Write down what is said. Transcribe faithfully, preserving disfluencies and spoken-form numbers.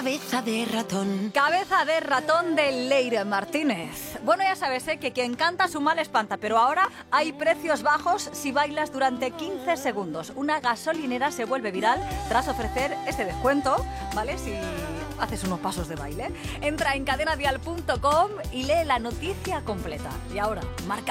Cabeza de ratón. Cabeza de ratón de Leire Martínez. Bueno, ya sabes, ¿eh? que quien canta su mal espanta, pero ahora hay precios bajos si bailas durante quince segundos. Una gasolinera se vuelve viral tras ofrecer este descuento, ¿vale? Si haces unos pasos de baile. Entra en cadena dial punto com y lee la noticia completa. Y ahora, marca